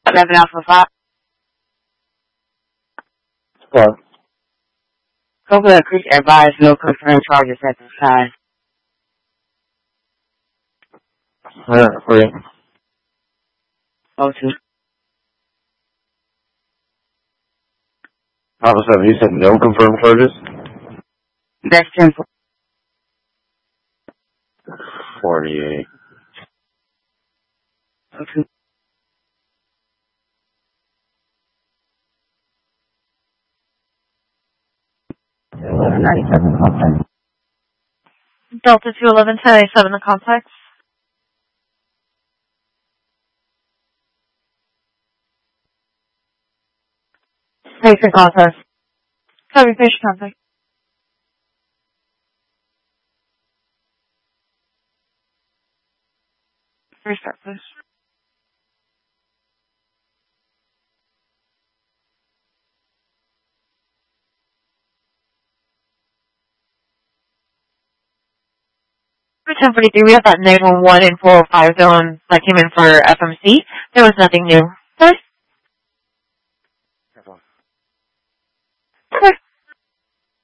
11 Alpha 5. What? Coconut Creek advised no confirmed charges at this time. Wait. O2. Papa 7, you said no confirmed charges? That's 10. 48. O2. Delta 211 1087, the complex. Patient contact. Copy, patient contact. Restart, please. For 1043, we have that 911 and 405 zone that came in for FMC. There was nothing new.